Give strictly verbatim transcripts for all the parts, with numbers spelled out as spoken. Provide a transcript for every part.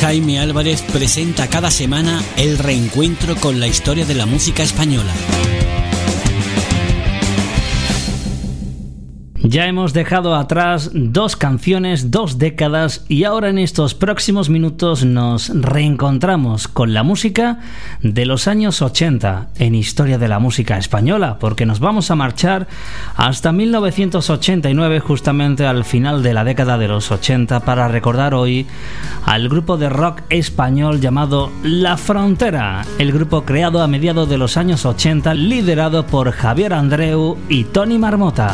Jaime Álvarez presenta cada semana el reencuentro con la historia de la música española. Ya hemos dejado atrás dos canciones, dos décadas, y ahora en estos próximos minutos nos reencontramos con la música de los años ochenta en Historia de la Música Española, porque nos vamos a marchar hasta mil novecientos ochenta y nueve, justamente al final de la década de los ochenta, para recordar hoy al grupo de rock español llamado La Frontera, el grupo creado a mediados de los años ochenta, liderado por Javier Andreu y Tony Marmota.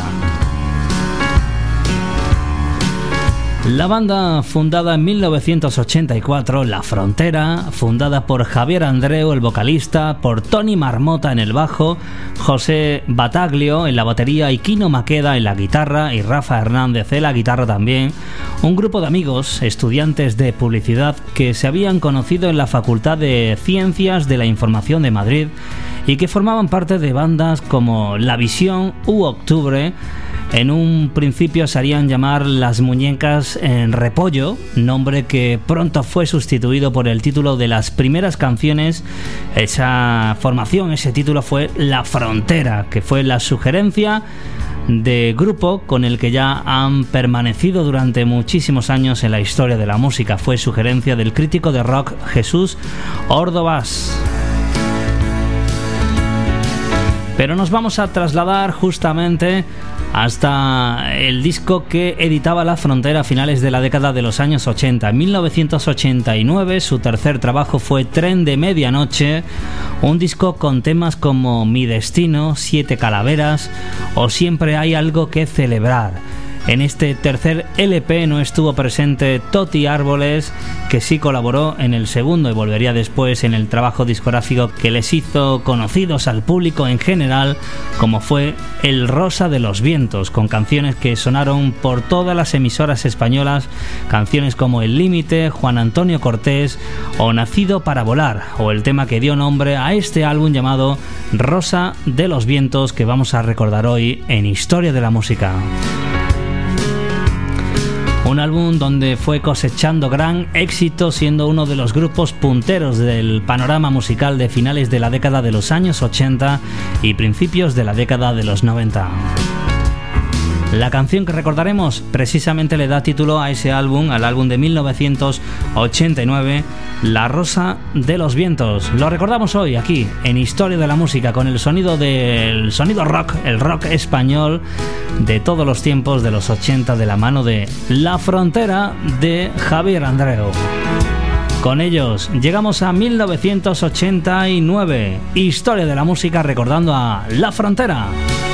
La banda, fundada en mil novecientos ochenta y cuatro, La Frontera, fundada por Javier Andreu, el vocalista, por Tony Marmota en el bajo, José Battaglio en la batería y Quino Maqueda en la guitarra y Rafa Hernández en la guitarra también. Un grupo de amigos, estudiantes de publicidad que se habían conocido en la Facultad de Ciencias de la Información de Madrid y que formaban parte de bandas como La Visión u Octubre. En un principio se harían llamar Las Muñecas en Repollo, nombre que pronto fue sustituido por el título de las primeras canciones. Esa formación, ese título fue La Frontera, que fue la sugerencia de grupo con el que ya han permanecido durante muchísimos años en la historia de la música. Fue sugerencia del crítico de rock Jesús Ordovás. Pero nos vamos a trasladar justamente hasta el disco que editaba La Frontera a finales de la década de los años ochenta. En mil novecientos ochenta y nueve su tercer trabajo fue Tren de Medianoche, un disco con temas como Mi Destino, Siete Calaveras o Siempre hay algo que celebrar. En este tercer L P no estuvo presente Toti Árboles, que sí colaboró en el segundo y volvería después en el trabajo discográfico que les hizo conocidos al público en general, como fue El Rosa de los Vientos, con canciones que sonaron por todas las emisoras españolas, canciones como El Límite, Juan Antonio Cortés o Nacido para Volar, o el tema que dio nombre a este álbum llamado Rosa de los Vientos, que vamos a recordar hoy en Historia de la Música. Un álbum donde fue cosechando gran éxito, siendo uno de los grupos punteros del panorama musical de finales de la década de los años ochenta y principios de la década de los noventa. La canción que recordaremos precisamente le da título a ese álbum, al álbum de mil novecientos ochenta y nueve, La Rosa de los Vientos. Lo recordamos hoy aquí en Historia de la Música con el sonido del sonido rock, el rock español de todos los tiempos de los ochenta, de la mano de La Frontera de Javier Andreu. Con ellos llegamos a mil novecientos ochenta y nueve. Historia de la Música recordando a La Frontera.